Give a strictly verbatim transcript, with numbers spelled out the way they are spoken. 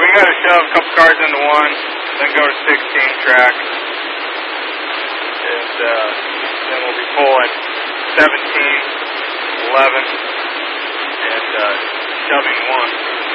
you got to shove a couple cars into one, then go to sixteen track, and uh, then we'll be pulling seventeen, eleven, and uh, shoving one.